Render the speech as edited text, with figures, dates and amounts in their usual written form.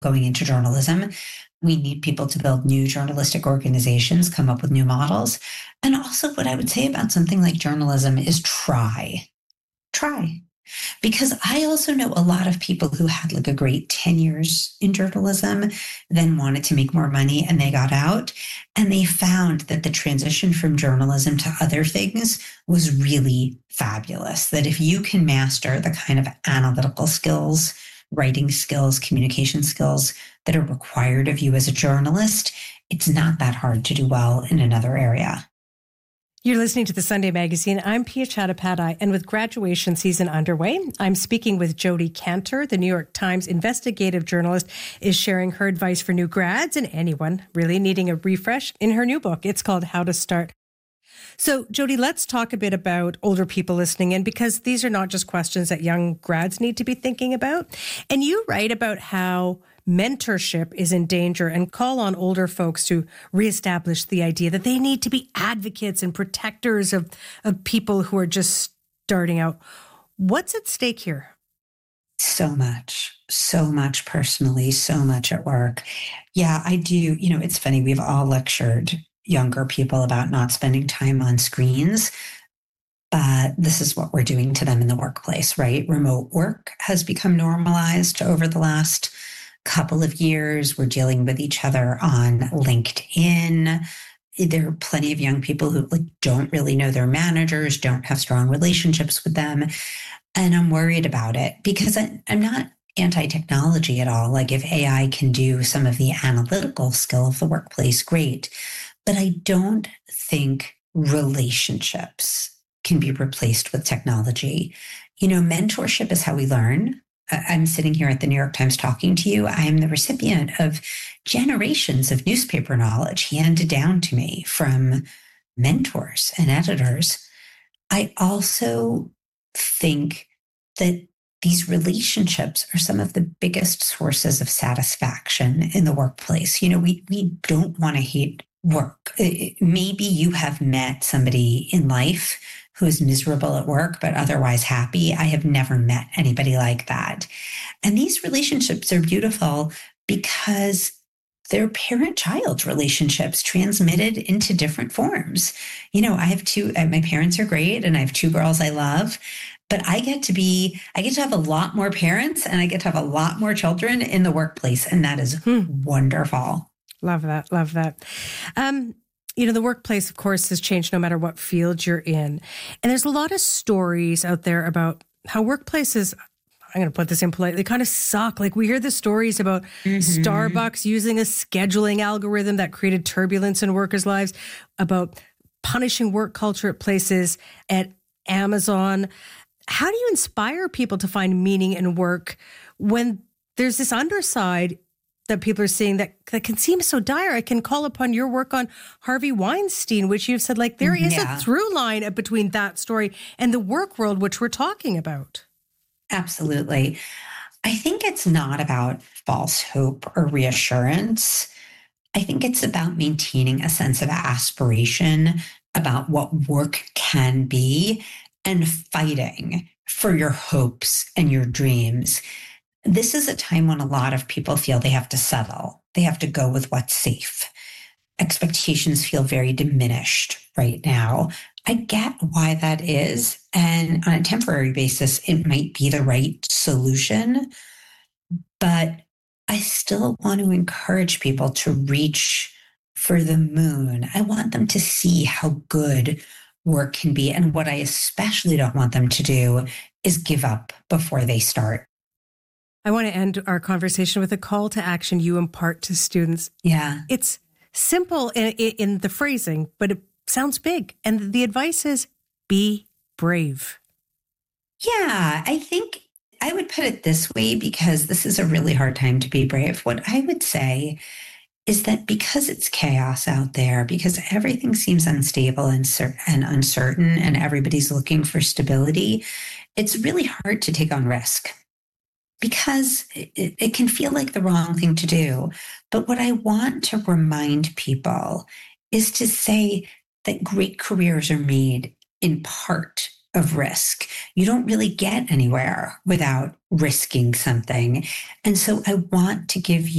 going into journalism. We need people to build new journalistic organizations, come up with new models. And also, what I would say about something like journalism is try. Try. Because I also know a lot of people who had like a great 10 years in journalism, then wanted to make more money and they got out. And they found that the transition from journalism to other things was really fabulous. That if you can master the kind of analytical skills, writing skills, communication skills that are required of you as a journalist, it's not that hard to do well in another area. You're listening to The Sunday Magazine. I'm Pia Chattopadhyay, and with graduation season underway, I'm speaking with Jodi Kantor. The New York Times investigative journalist is sharing her advice for new grads and anyone really needing a refresh in her new book. It's called How to Start. So, Jodi, let's talk a bit about older people listening in, because these are not just questions that young grads need to be thinking about. And you write about how mentorship is in danger and call on older folks to reestablish the idea that they need to be advocates and protectors of people who are just starting out. What's at stake here? So much personally, so much at work. Yeah, I do. You know, it's funny. We've all lectured younger people about not spending time on screens. But this is what we're doing to them in the workplace, right? Remote work has become normalized over the last couple of years. We're dealing with each other on LinkedIn. There are plenty of young people who don't really know their managers, don't have strong relationships with them. And I'm worried about it because I'm not anti-technology at all. Like if AI can do some of the analytical skill of the workplace, great. But I don't think relationships can be replaced with technology. You know, mentorship is how we learn. I'm sitting here at the New York Times talking to you. I am the recipient of generations of newspaper knowledge handed down to me from mentors and editors. I also think that these relationships are some of the biggest sources of satisfaction in the workplace. You know, we don't want to hate work. Maybe you have met somebody in life who is miserable at work, but otherwise happy. I have never met anybody like that. And these relationships are beautiful because they're parent-child relationships transmitted into different forms. You know, I have my parents are great and I have two girls I love, but I get to have a lot more parents and I get to have a lot more children in the workplace. And that is wonderful. Love that. Love that. You know, the workplace, of course, has changed no matter what field you're in. And there's a lot of stories out there about how workplaces, I'm going to put this in politely, kind of suck. Like we hear the stories about Starbucks using a scheduling algorithm that created turbulence in workers' lives, about punishing work culture at places at Amazon. How do you inspire people to find meaning in work when there's this underside that people are seeing that can seem so dire? I can call upon your work on Harvey Weinstein, which you've said, like, there is a through line between that story and the work world, which we're talking about. Absolutely. I think it's not about false hope or reassurance. I think it's about maintaining a sense of aspiration about what work can be and fighting for your hopes and your dreams. This is a time when a lot of people feel they have to settle. They have to go with what's safe. Expectations feel very diminished right now. I get why that is. And on a temporary basis, it might be the right solution. But I still want to encourage people to reach for the moon. I want them to see how good work can be. And what I especially don't want them to do is give up before they start. I want to end our conversation with a call to action you impart to students. Yeah. It's simple in the phrasing, but it sounds big. And the advice is be brave. Yeah, I think I would put it this way because this is a really hard time to be brave. What I would say is that because it's chaos out there, because everything seems unstable and uncertain and everybody's looking for stability, it's really hard to take on risk. Because it can feel like the wrong thing to do. But what I want to remind people is to say that great careers are made in part of risk. You don't really get anywhere without risking something. And so I want to give